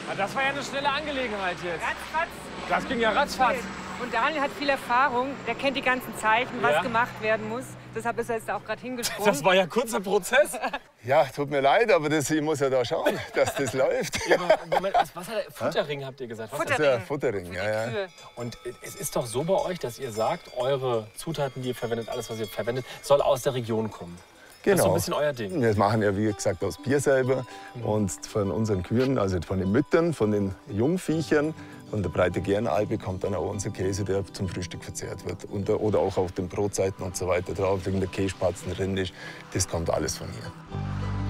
Das war ja eine schnelle Angelegenheit jetzt. Ratzfatz. Das ging ja ratzfatz. Und Daniel hat viel Erfahrung. Der kennt die ganzen Zeichen, was Ja. gemacht werden muss. Deshalb ist er jetzt auch gerade hingesprungen. Das war ja ein kurzer Prozess. Ja, tut mir leid, aber ich muss ja da schauen, dass das läuft. Ja, aber Moment, was hat er? Futterring habt ihr gesagt. Was Futterring. Der Futterring, ja, ja. Kühe. Und es ist doch so bei euch, dass ihr sagt, eure Zutaten, die ihr verwendet, alles, was ihr verwendet, soll aus der Region kommen. Das ist so ein bisschen euer Ding. Wir machen ja, wie gesagt, aus Bier selber und von unseren Kühen, also von den Müttern, von den Jungviechern, von der Breite Gernalbe kommt dann auch unser Käse, der zum Frühstück verzehrt wird. Oder auch auf den Brotseiten und so weiter drauf, wegen der Käsespatzen, Rindisch, das kommt alles von hier.